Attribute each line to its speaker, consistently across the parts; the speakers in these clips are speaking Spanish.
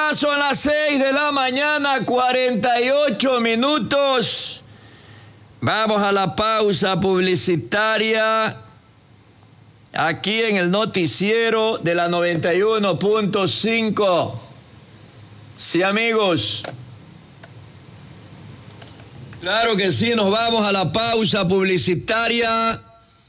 Speaker 1: Ya son las 6 de la mañana, 48 minutos. Vamos a la pausa publicitaria aquí en el noticiero de la 91.5. Sí, amigos. Claro que sí, nos vamos a la pausa publicitaria.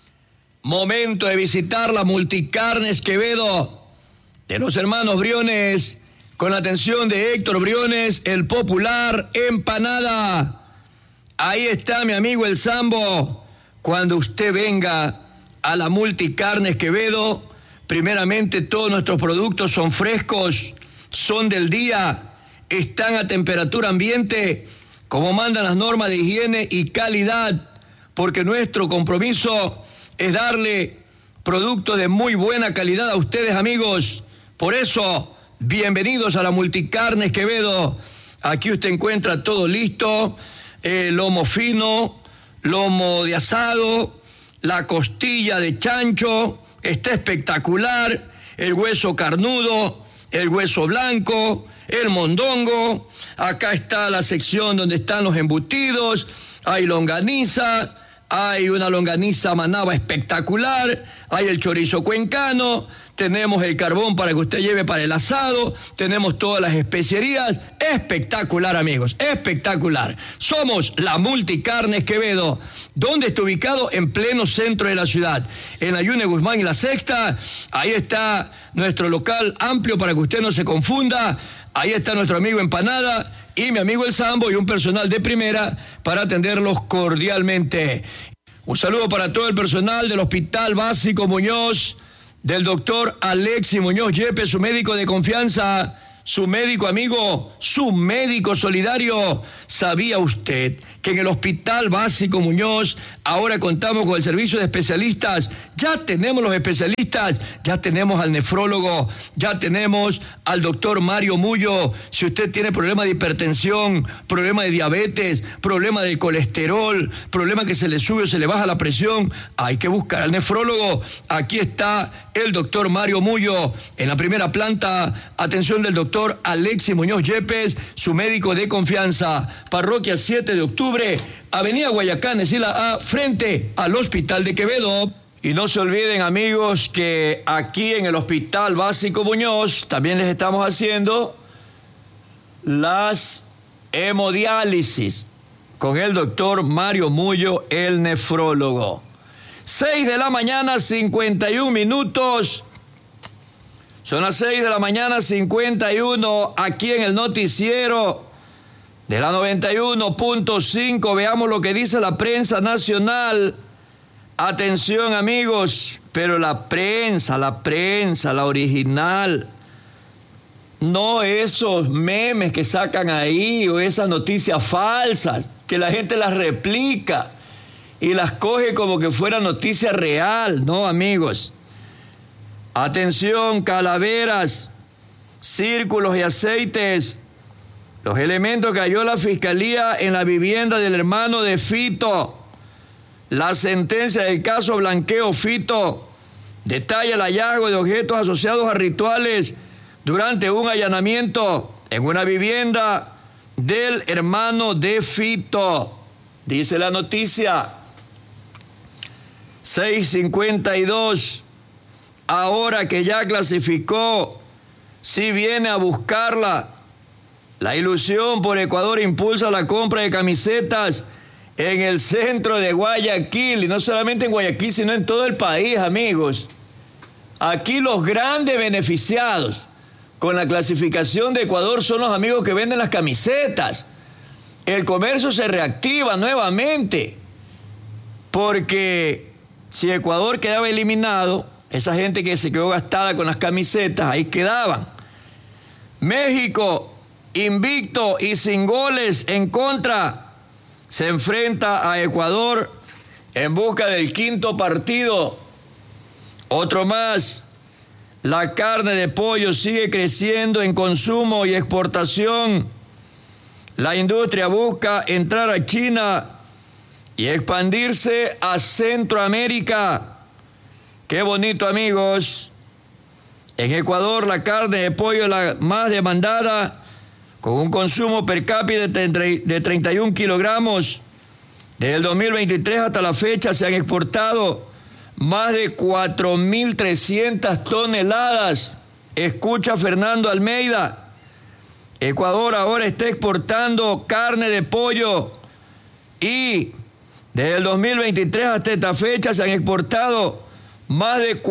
Speaker 1: Momento de visitar la Multicarnes Quevedo de los hermanos Briones, con la atención de Héctor Briones, el popular empanada. Ahí está mi amigo el Sambo. Cuando usted venga a la Multicarnes Quevedo, primeramente todos nuestros productos son frescos, son del día, están a temperatura ambiente, como mandan las normas de higiene y calidad, porque nuestro compromiso es darle productos de muy buena calidad a ustedes, amigos. Por eso, bienvenidos a la Multicarnes Quevedo. Aquí usted encuentra todo listo, lomo fino, lomo de asado, la costilla de chancho, está espectacular, el hueso carnudo, el hueso blanco, el mondongo. Acá está la sección donde están los embutidos, hay longaniza, hay una longaniza manaba espectacular, hay el chorizo cuencano, tenemos el carbón para que usted lleve para el asado, tenemos todas las especierías. Espectacular, amigos, espectacular. Somos la Multicarnes Quevedo. ¿Dónde está ubicado? En pleno centro de la ciudad, en la Yune Guzmán y la Sexta. Ahí está nuestro local amplio para que usted no se confunda. Ahí está nuestro amigo Empanada y mi amigo el Sambo y un personal de primera para atenderlos cordialmente. Un saludo para todo el personal del Hospital Básico Muñoz, del doctor Alexis Muñoz Yepes, su médico de confianza, su médico amigo, su médico solidario. ¿Sabía usted que en el Hospital Básico Muñoz ahora contamos con el servicio de especialistas? Ya tenemos los especialistas, ya tenemos al nefrólogo, ya tenemos al doctor Mario Mullo. Si usted tiene problema de hipertensión, problema de diabetes, problema de colesterol, problema que se le sube o se le baja la presión, hay que buscar al nefrólogo. Aquí está el doctor Mario Mullo en la primera planta. Atención del doctor Alexis Muñoz Yepes, su médico de confianza. Parroquia 7 de octubre, Avenida Guayacán, Esila A, frente al Hospital de Quevedo. Y no se olviden, amigos, que aquí en el Hospital Básico Muñoz también les estamos haciendo las hemodiálisis con el doctor Mario Mullo, el nefrólogo. 6 de la mañana, 51 minutos. Son las 6 de la mañana, 51, aquí en el noticiero de la 91.5. Veamos lo que dice la prensa nacional. Atención, amigos, pero la prensa, la original, no esos memes que sacan ahí o esas noticias falsas que la gente las replica y las coge como que fuera noticia real. No, amigos. Atención, calaveras, círculos y aceites. Los elementos que halló la Fiscalía en la vivienda del hermano de Fito. La sentencia del caso Blanqueo Fito detalla el hallazgo de objetos asociados a rituales durante un allanamiento en una vivienda del hermano de Fito. Dice la noticia. 6:52. Ahora que ya clasificó, si viene a buscarla. La ilusión por Ecuador impulsa la compra de camisetas en el centro de Guayaquil, y no solamente en Guayaquil, sino en todo el país, amigos. Aquí los grandes beneficiados con la clasificación de Ecuador son los amigos que venden las camisetas. El comercio se reactiva nuevamente, porque si Ecuador quedaba eliminado, esa gente que se quedó gastada con las camisetas, ahí quedaban. México, invicto y sin goles en contra, se enfrenta a Ecuador en busca del quinto partido. Otro más. La carne de pollo sigue creciendo en consumo y exportación. La industria busca entrar a China y expandirse a Centroamérica. Qué bonito, amigos. En Ecuador, la carne de pollo es la más demandada, con un consumo per cápita de 31 kilogramos. Desde el 2023 hasta la fecha se han exportado más de 4.300 toneladas. Escucha Fernando Almeida. Ecuador ahora está exportando carne de pollo y desde el 2023 hasta esta fecha se han exportado más de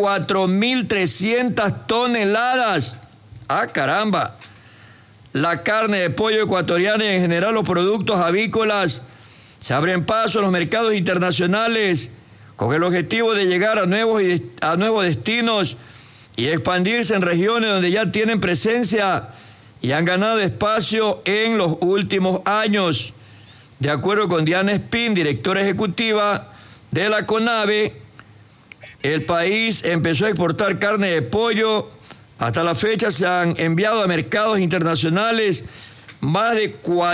Speaker 1: 4.300 toneladas. ¡Ah, caramba! La carne de pollo ecuatoriana y en general los productos avícolas se abren paso en los mercados internacionales con el objetivo de llegar a nuevos destinos y expandirse en regiones donde ya tienen presencia y han ganado espacio en los últimos años. De acuerdo con Diana Espín, directora ejecutiva de la CONAVE, el país empezó a exportar carne de pollo. Hasta la fecha se han enviado a mercados internacionales más de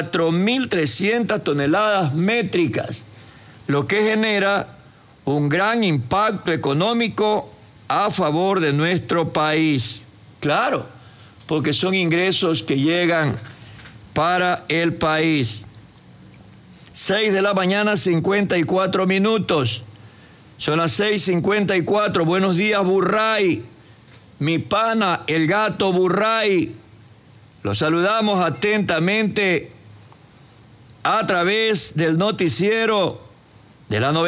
Speaker 1: 4.300 toneladas métricas, lo que genera un gran impacto económico a favor de nuestro país. Claro, porque son ingresos que llegan para el país. 6 de la mañana, 54 minutos. Son las 6:54. Buenos días, Burray. Mi pana, el gato Burray. Los saludamos atentamente a través del noticiero de la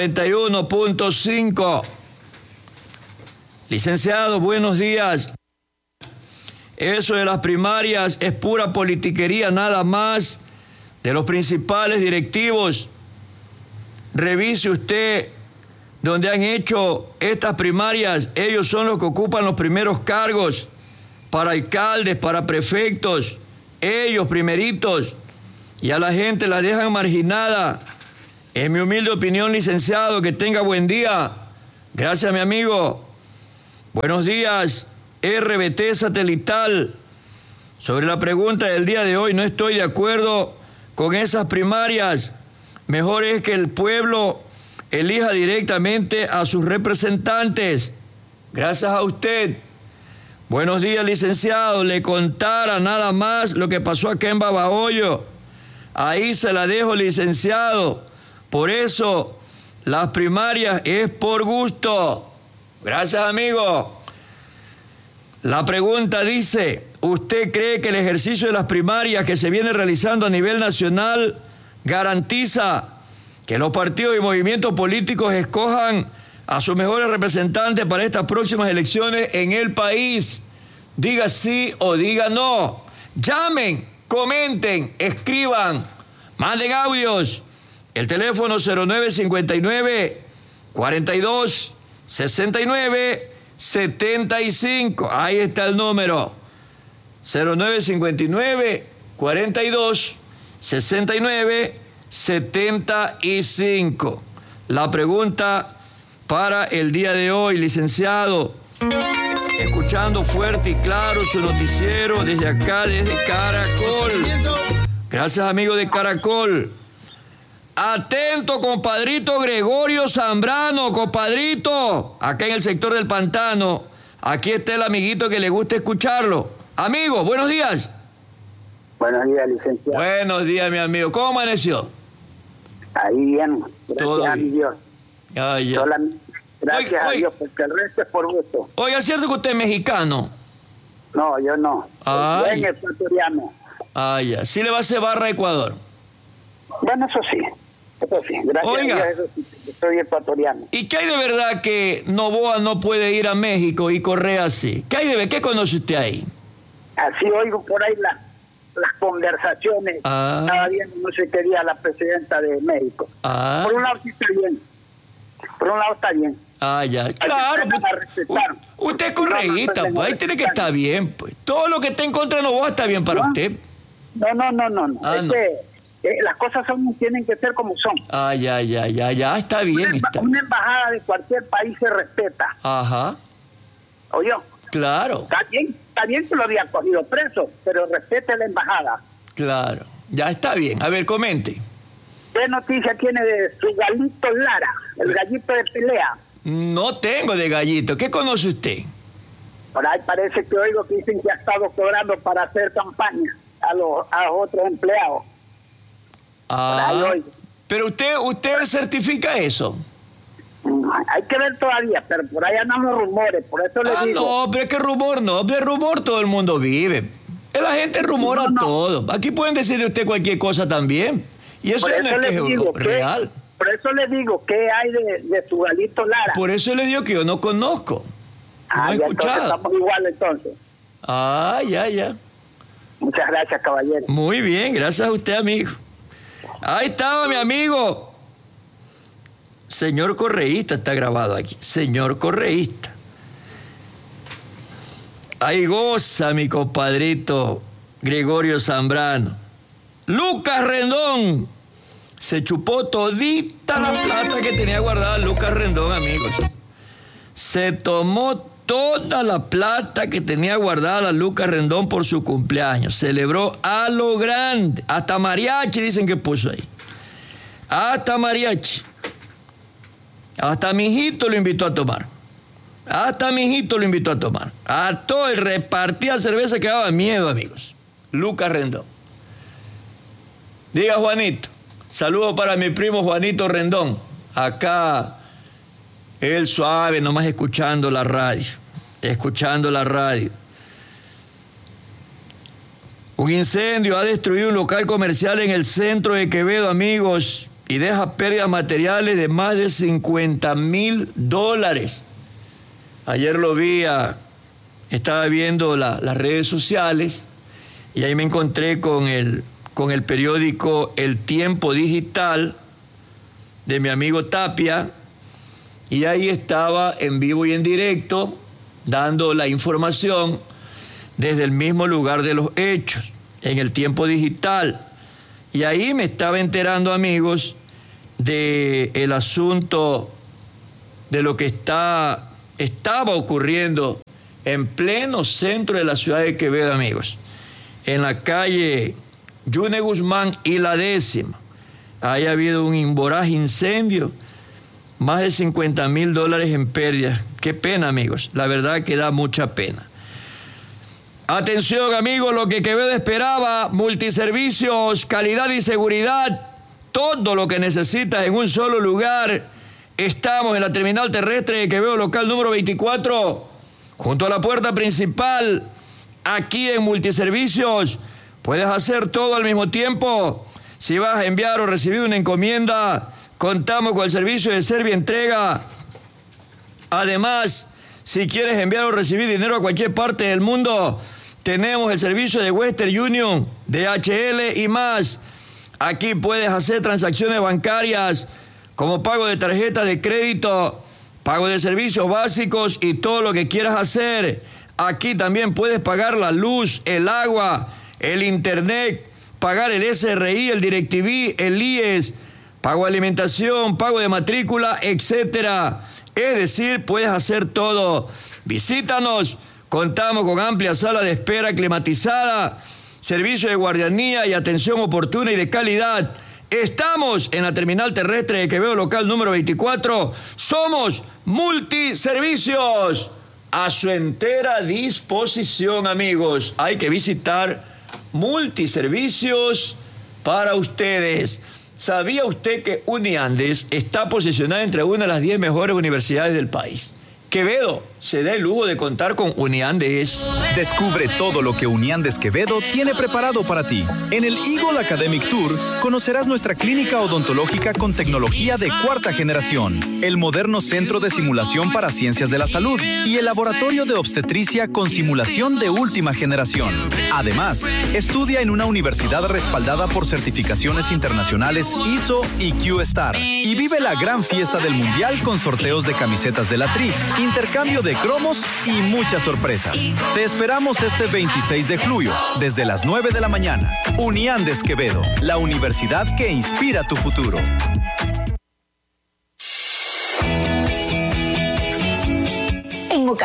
Speaker 1: 91.5. Licenciado, buenos días. Eso de las primarias es pura politiquería, nada más, de los principales directivos. Revise usted donde han hecho estas primarias. Ellos son los que ocupan los primeros cargos para alcaldes, para prefectos, ellos primeritos, y a la gente la dejan marginada. En mi humilde opinión, licenciado, que tenga buen día. Gracias, mi amigo. Buenos días, RBT Satelital. Sobre la pregunta del día de hoy, no estoy de acuerdo con esas primarias. Mejor es que el pueblo elija directamente a sus representantes. Gracias a usted. Buenos días, licenciado. Le contara nada más lo que pasó acá en Babahoyo. Ahí se la dejo, licenciado. Por eso, las primarias es por gusto. Gracias, amigo. La pregunta dice, ¿usted cree que el ejercicio de las primarias que se viene realizando a nivel nacional garantiza que los partidos y movimientos políticos escojan a sus mejores representantes para estas próximas elecciones en el país? Diga sí o diga no. Llamen, comenten, escriban, manden audios. El teléfono 0959-42-69-75. Ahí está el número. 0959-42-69-75. La pregunta para el día de hoy, licenciado. Escuchando fuerte y claro su noticiero desde acá, desde Caracol. Gracias, amigo de Caracol. Atento, compadrito Gregorio Zambrano, compadrito. Acá en el sector del Pantano. Aquí está el amiguito que le gusta escucharlo. Amigo, buenos días.
Speaker 2: Buenos días, licenciado.
Speaker 1: Buenos días, mi amigo. ¿Cómo amaneció?
Speaker 2: Ahí bien. Gracias a mi Dios.
Speaker 1: Ya.
Speaker 2: Gracias a Dios, porque el resto es por gusto.
Speaker 1: Oiga, ¿es cierto que usted es mexicano?
Speaker 2: No, yo no. Soy ecuatoriano.
Speaker 1: Ya. ¿Sí le va a hacer barra a Ecuador?
Speaker 2: Bueno, eso sí. Gracias a Dios, eso sí. Soy ecuatoriano.
Speaker 1: ¿Y qué hay de verdad que Noboa no puede ir a México y Correa sí? ¿Qué hay de verdad? ¿Qué conoce usted ahí?
Speaker 2: Así oigo por ahí las conversaciones. Estaba viendo no sé qué día la presidenta de México. Por un lado sí está bien. Por un lado está bien.
Speaker 1: Ya. Claro. Usted es correísta, pues ahí tiene que estar bien, pues. Todo lo que esté en contra de Noboa está bien para usted.
Speaker 2: No. Las cosas tienen que ser como son.
Speaker 1: Ya, está bien.
Speaker 2: Una embajada de cualquier país se respeta.
Speaker 1: Ajá.
Speaker 2: ¿Oyó?
Speaker 1: Claro.
Speaker 2: Está bien que lo había cogido preso, pero respete la embajada.
Speaker 1: Claro. Ya está bien. A ver, comente.
Speaker 2: ¿Qué noticia tiene de su gallito Lara, el gallito de pelea?
Speaker 1: No tengo de gallito. ¿Qué conoce usted?
Speaker 2: Por ahí parece que oigo que dicen que ha estado cobrando para hacer campaña a los otros empleados.
Speaker 1: Ah, por ahí oigo. Pero usted certifica eso.
Speaker 2: Hay que ver todavía, pero por ahí andan los rumores, por eso les digo.
Speaker 1: No, pero es que rumor no, de rumor todo el mundo vive. La gente rumora todo. Aquí pueden decir de usted cualquier cosa también. Y eso no es que es real.
Speaker 2: Por eso le digo, ¿qué hay de su Galito Lara?
Speaker 1: Por eso le digo que yo no conozco. No he escuchado.
Speaker 2: Estamos igual entonces.
Speaker 1: Ya.
Speaker 2: Muchas gracias, caballero.
Speaker 1: Muy bien, gracias a usted, amigo. Ahí estaba mi amigo. Señor correísta está grabado aquí. Señor correísta. Ahí goza mi compadrito Gregorio Zambrano. Lucas Rendón. Se chupó todita la plata que tenía guardada Lucas Rendón, amigos. Se tomó toda la plata que tenía guardada Lucas Rendón por su cumpleaños. Celebró a lo grande. Hasta mariachi dicen que puso ahí. Hasta mariachi. Hasta mi hijito lo invitó a tomar. A todo el repartía cerveza que daba miedo, amigos. Lucas Rendón. Diga, Juanito. Saludos para mi primo Juanito Rendón. Acá, él suave, nomás escuchando la radio. Un incendio ha destruido un local comercial en el centro de Quevedo, amigos, y deja pérdidas materiales de más de $50,000. Ayer lo vi, estaba viendo las redes sociales y ahí me encontré con el periódico El Tiempo Digital de mi amigo Tapia, y ahí estaba en vivo y en directo dando la información desde el mismo lugar de los hechos, en El Tiempo Digital. Y ahí me estaba enterando, amigos, del asunto de lo que estaba ocurriendo en pleno centro de la ciudad de Quevedo, amigos, en la calle Yune Guzmán y la 10ª. Ahí ha habido un voraz incendio, más de $50,000 en pérdidas. Qué pena, amigos, la verdad que da mucha pena. Atención, amigos, lo que Quevedo esperaba: multiservicios, calidad y seguridad, todo lo que necesitas en un solo lugar. Estamos en la terminal terrestre de Quevedo, local número 24, junto a la puerta principal. Aquí en Multiservicios puedes hacer todo al mismo tiempo. Si vas a enviar o recibir una encomienda, contamos con el servicio de Servientrega. Además, si quieres enviar o recibir dinero a cualquier parte del mundo, tenemos el servicio de Western Union, DHL y más. Aquí puedes hacer transacciones bancarias como pago de tarjeta de crédito, pago de servicios básicos y todo lo que quieras hacer. Aquí también puedes pagar la luz, el agua, el internet, pagar el SRI, el DirecTV, el IES, pago de alimentación, pago de matrícula, etcétera. Es decir, puedes hacer todo. Visítanos, contamos con amplia sala de espera climatizada, servicio de guardianía y atención oportuna y de calidad. Estamos en la terminal terrestre de Quevedo, local número 24. Somos Multiservicios. A su entera disposición, amigos. Hay que visitar Multiservicios para ustedes. ¿Sabía usted que Uniandes está posicionada entre una de las 10 mejores universidades del país? Quevedo se da el lujo de contar con Uniandes.
Speaker 3: Descubre todo lo que Uniandes Quevedo tiene preparado para ti. En el Eagle Academic Tour conocerás nuestra clínica odontológica con tecnología de 4ª generación, el moderno centro de simulación para ciencias de la salud y el laboratorio de obstetricia con simulación de última generación. Además, estudia en una universidad respaldada por certificaciones internacionales ISO y Q-Star y vive la gran fiesta del mundial con sorteos de camisetas de la Tri, intercambio de cromos y muchas sorpresas. Te esperamos este 26 de julio, desde las 9 de la mañana. Uniandes Quevedo, la universidad que inspira tu futuro.
Speaker 4: En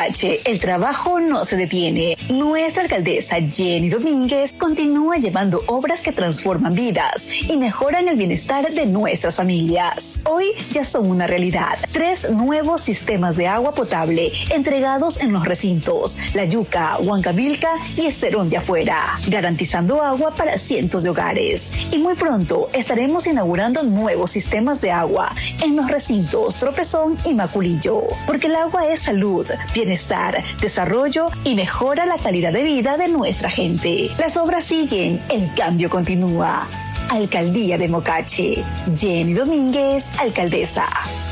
Speaker 4: Mocache, el trabajo no se detiene. Nuestra alcaldesa Jenny Domínguez continúa llevando obras que transforman vidas y mejoran el bienestar de nuestras familias. Hoy ya son una realidad. 3 nuevos sistemas de agua potable entregados en los recintos La Yuca, Huancavilca y Esterón de Afuera, garantizando agua para cientos de hogares. Y muy pronto estaremos inaugurando nuevos sistemas de agua en los recintos Tropezón y Maculillo, porque el agua es salud, bienestar, desarrollo y mejora la calidad de vida de nuestra gente. Las obras siguen, el cambio continúa. Alcaldía de Mocache. Jenny Domínguez, alcaldesa.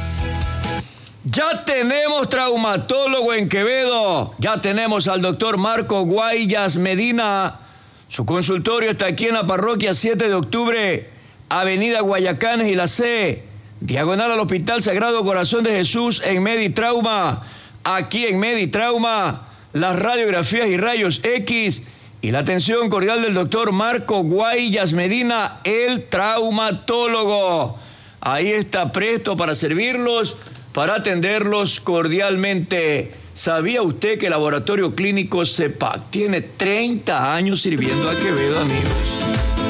Speaker 1: Ya tenemos traumatólogo en Quevedo. Ya tenemos al doctor Marco Guayas Medina. Su consultorio está aquí en la parroquia 7 de octubre, Avenida Guayacanes y la C, diagonal al Hospital Sagrado Corazón de Jesús en Meditrauma. Aquí en Meditrauma, las radiografías y rayos X y la atención cordial del doctor Marco Guayas Medina, el traumatólogo. Ahí está presto para servirlos, para atenderlos cordialmente. ¿Sabía usted que el Laboratorio Clínico CEPAC tiene 30 años sirviendo a Quevedo, amigos?